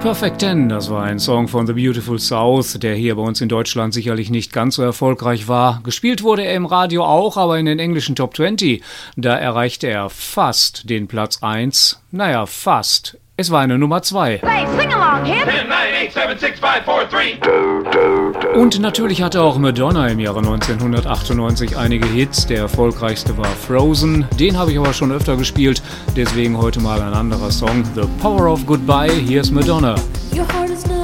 Perfect Ten, das war ein Song von The Beautiful South, der hier bei uns in Deutschland sicherlich nicht ganz so erfolgreich war. Gespielt wurde er im Radio auch, aber in den englischen Top 20, da erreichte er fast den Platz 1. Naja, fast. Es war eine Nummer 2. Hey, sing along, kid. 10, 9, 8, 7, 6, 5, 4, 3. Und natürlich hatte auch Madonna im Jahre 1998 einige Hits. Der erfolgreichste war Frozen. Den habe ich aber schon öfter gespielt, deswegen heute mal ein anderer Song. The Power of Goodbye. Hier ist Madonna.